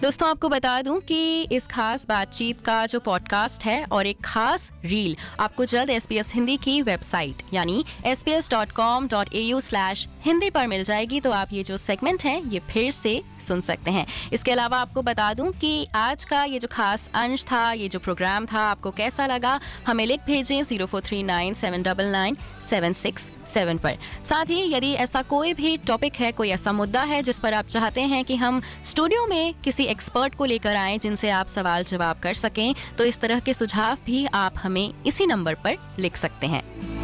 दोस्तों, आपको बता दूं कि इस खास बातचीत का जो पॉडकास्ट है और एक खास रील आपको जल्द SBS हिंदी की वेबसाइट यानी sbs.com.au/hindi पर मिल जाएगी। तो आप ये जो सेगमेंट है ये फिर से सुन सकते हैं। इसके अलावा आपको बता दूं कि आज का ये जो खास अंश था, ये जो प्रोग्राम था, आपको कैसा लगा हमें लिख भेजें 0439799767 पर। साथ ही यदि ऐसा कोई भी टॉपिक है, कोई ऐसा मुद्दा है जिस पर आप चाहते हैं कि हम स्टूडियो में किसी एक्सपर्ट को लेकर आएं जिनसे आप सवाल जवाब कर सकें, तो इस तरह के सुझाव भी आप हमें इसी नंबर पर लिख सकते हैं।